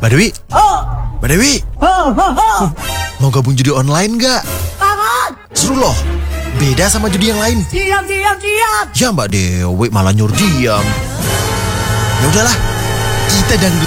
Mbak Dewi? Mbak Dewi? Mau gabung judi online nggak? Seru loh. Beda sama judi yang lain. Diam. Ya Mbak Dewi malah nyuruh diam. Ya udahlah, kita dangdut